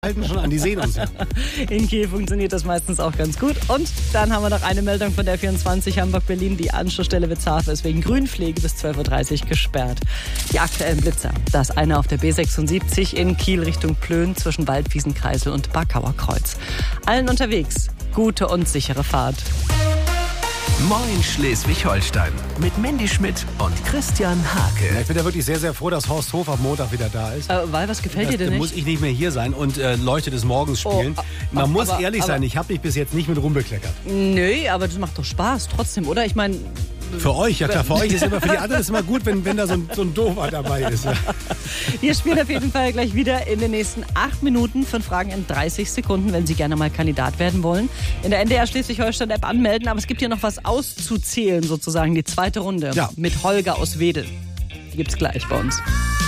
halten schon an, die sehen uns ja. In Kiel funktioniert das meistens auch ganz gut. Und dann haben wir noch eine Meldung von der 24 Hamburg-Berlin. Die Anschlussstelle Witzhafe ist wegen Grünpflege bis 12.30 Uhr gesperrt. Die aktuellen Blitzer. Da ist einer auf der B76 in Kiel Richtung Plön zwischen Waldwiesenkreisel und Backauer Kreuz. Allen unterwegs gute und sichere Fahrt. Moin Schleswig-Holstein mit Mandy Schmidt und Christian Hake. Ich bin ja wirklich sehr, sehr froh, dass Horst Hof am Montag wieder da ist. Weil, was gefällt dir denn Da nicht? muss ich nicht mehr hier sein und Leuchte des Morgens spielen. Man muss ehrlich sein, ich habe mich bis jetzt nicht mit rumbekleckert. Nö, aber das macht doch Spaß trotzdem, oder? Ich meine... Für euch, ja klar, für euch ist immer, für die anderen ist immer gut, wenn da so ein Doofer dabei ist. Ja. Wir spielen auf jeden Fall gleich wieder in den nächsten 8 Minuten. 5 Fragen in 30 Sekunden, wenn Sie gerne mal Kandidat werden wollen. In der NDR Schleswig-Holstein-App anmelden, aber es gibt hier noch was auszuzählen, sozusagen, die zweite Runde. Ja. Mit Holger aus Wedel. Die gibt's gleich bei uns.